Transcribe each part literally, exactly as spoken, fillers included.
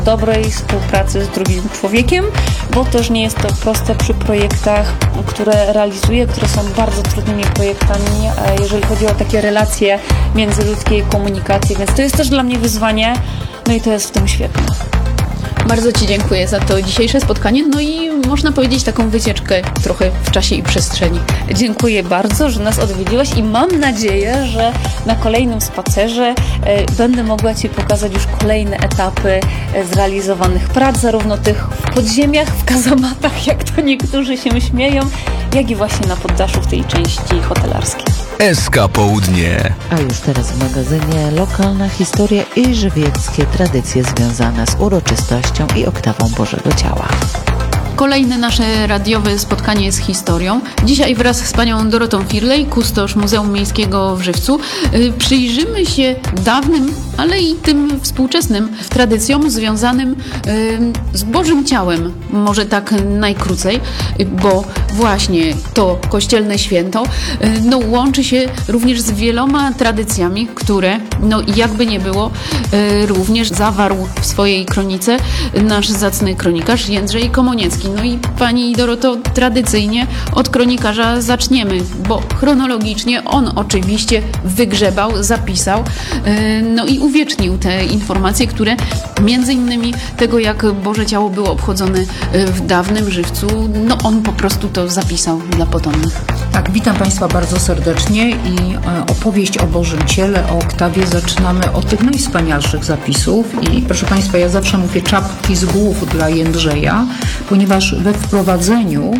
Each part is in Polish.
dobrej współpracy z drugim człowiekiem, bo też nie jest to proste przy projektach, które realizuję, które są bardzo trudnymi projektami, jeżeli chodzi o takie relacje międzyludzkie i komunikację, więc to jest też dla mnie wyzwanie, no i to jest w tym świetne. Bardzo Ci dziękuję za to dzisiejsze spotkanie, no i można powiedzieć taką wycieczkę trochę w czasie i przestrzeni. Dziękuję bardzo, że nas odwiedziłaś i mam nadzieję, że na kolejnym spacerze e, będę mogła Ci pokazać już kolejne etapy e, zrealizowanych prac, zarówno tych w podziemiach, w kazamatach, jak to niektórzy się śmieją, jak i właśnie na poddaszu w tej części hotelarskiej. S K Południe. A już teraz w magazynie lokalna historia i żywieckie tradycje związane z uroczystością i oktawą Bożego Ciała. Kolejne nasze radiowe spotkanie z historią. Dzisiaj wraz z panią Dorotą Firlej, kustosz Muzeum Miejskiego w Żywcu, yy, przyjrzymy się dawnym, ale i tym współczesnym tradycjom związanym yy, z Bożym Ciałem. Może tak najkrócej, yy, bo właśnie to kościelne święto yy, no, łączy się również z wieloma tradycjami, które, no jakby nie było, yy, również zawarł w swojej kronice nasz zacny kronikarz Jędrzej Komoniecki. No i pani Doroto, tradycyjnie od kronikarza zaczniemy, bo chronologicznie on oczywiście wygrzebał, zapisał, no i uwiecznił te informacje, które między innymi tego, jak Boże Ciało było obchodzone w dawnym Żywcu, no on po prostu to zapisał dla potomnych. Tak, witam Państwa bardzo serdecznie i opowieść o Bożym Ciele, o oktawie zaczynamy od tych najwspanialszych zapisów i proszę Państwa, ja zawsze mówię czapki z głów dla Jędrzeja, ponieważ we wprowadzeniu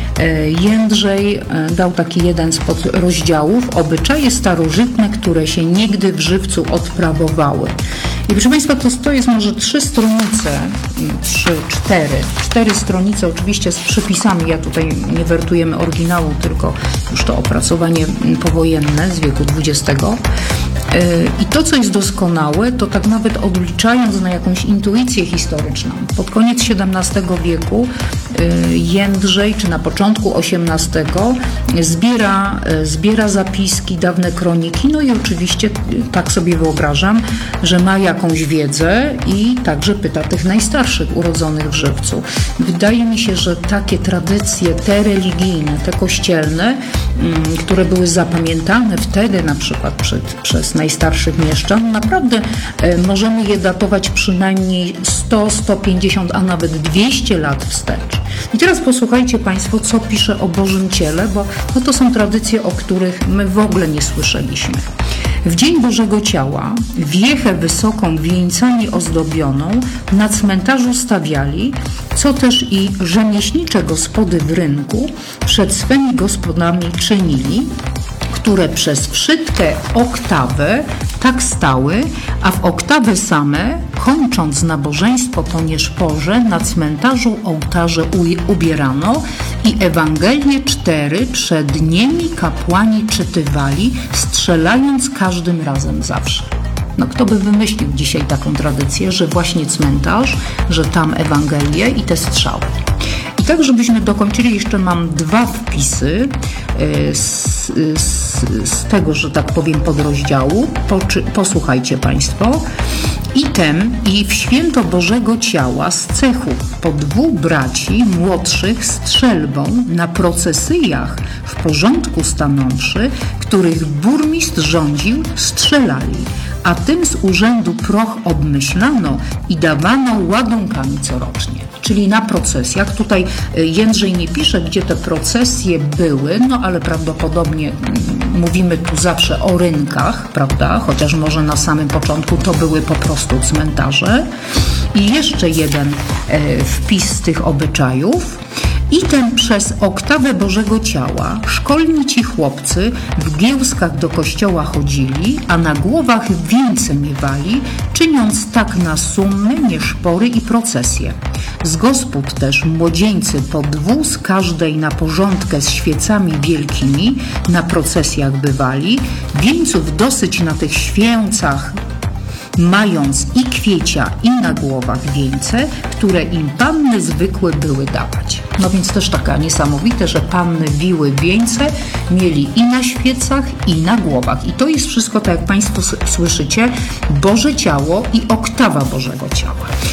Jędrzej dał taki jeden z podrozdziałów, obyczaje starożytne, które się niegdy w Żywcu odprawowały. I proszę Państwa, to, to jest może trzy stronice, trzy, cztery, cztery stronice oczywiście z przepisami, ja tutaj nie wertujemy oryginału, tylko już to opracowanie powojenne z wieku dwudziestego. I to, co jest doskonałe, to tak nawet odliczając na jakąś intuicję historyczną, pod koniec siedemnastego wieku Jędrzej, czy na początku osiemnastego zbiera, zbiera zapiski, dawne kroniki, no i oczywiście tak sobie wyobrażam, że ma jakąś wiedzę i także pyta tych najstarszych urodzonych w Żywcu. Wydaje mi się, że takie tradycje, te religijne, te kościelne, które były zapamiętane wtedy na przykład przed, przez najstarszych mieszczan, naprawdę możemy je datować przynajmniej sto, sto pięćdziesiąt, a nawet dwieście lat wstecz. I teraz posłuchajcie Państwo, co pisze o Bożym Ciele, bo no to są tradycje, o których my w ogóle nie słyszeliśmy. W Dzień Bożego Ciała wiechę wysoką wieńcami ozdobioną na cmentarzu stawiali, co też i rzemieślnicze gospody w rynku przed swymi gospodami czynili, które przez wszystkie oktawy tak stały, a w oktawy same, kończąc nabożeństwo po nieszporze, na cmentarzu ołtarze ubierano i Ewangelię cztery przed nimi kapłani czytywali, strzelając każdym razem zawsze. No kto by wymyślił dzisiaj taką tradycję, że właśnie cmentarz, że tam Ewangelie i te strzały. I tak, żebyśmy dokończyli, jeszcze mam dwa wpisy z, z, z tego, że tak powiem, podrozdziału. Poczy, posłuchajcie Państwo. I tem, i w święto Bożego Ciała z cechu po dwóch braci młodszych strzelbą na procesyjach w porządku stanąwszy, których burmistrz rządził, strzelali, a tym z urzędu proch obmyślano i dawano ładunkami corocznie. Czyli na procesjach, tutaj Jędrzej nie pisze, gdzie te procesje były, no ale prawdopodobnie mówimy tu zawsze o rynkach, prawda, chociaż może na samym początku to były po prostu cmentarze. I jeszcze jeden e, wpis z tych obyczajów. I ten przez oktawę Bożego Ciała szkolni ci chłopcy w giełskach do kościoła chodzili, a na głowach wieńce miewali, czyniąc tak na summy, nieszpory i procesje. Z gospod też młodzieńcy po dwu z każdej na porządkę z świecami wielkimi na procesjach bywali, wieńców dosyć na tych święcach mając i kwiecia, i na głowach wieńce, które im panny zwykłe były dawać. No więc też taka niesamowite, że panny wiły wieńce, mieli i na świecach, i na głowach. I to jest wszystko, tak jak Państwo słyszycie, Boże Ciało i oktawa Bożego Ciała.